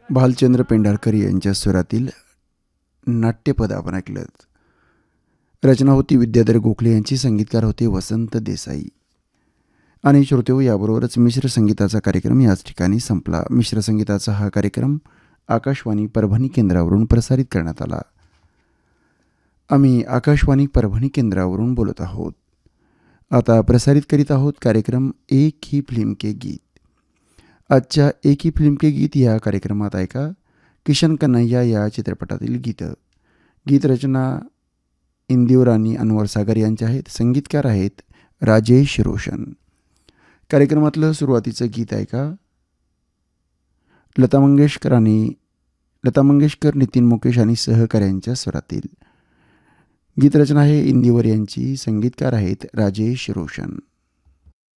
भालचंद्र पेंढारकर यांच्या स्वरातील नाट्यपद आपण ऐकलं. रचना होती विद्याधर गोखले यांची, संगीतकार होते वसंत देसाई. आणि श्रोतेहो, याबरोबरच मिश्र संगीताचा कार्यक्रम याच ठिकाणी संपला. मिश्र संगीताचा हा कार्यक्रम आकाशवाणी परभणी केंद्रावरून प्रसारित करण्यात आला. आम्ही आकाशवाणी परभणी केंद्रावरून बोलत आहोत. आता प्रसारित करीत आहोत कार्यक्रम एक ही फिल्म के गीत. आजच्या एक ही फिल्म के गीत या कार्यक्रमात ऐका किशन कन्हैया या चित्रपटातील गीतं. गीतरचना इंदिवर आणि अनवर सागर यांचे आहेत. संगीतकार आहेत राजेश रोशन. कार्यक्रमातलं सुरुवातीचं गीत ऐका लता मंगेशकर, नितीन मुकेश आणि सहकाऱ्यांच्या स्वरातील. गीतरचना आहे इंदिवर यांची, संगीतकार आहेत राजेश रोशन.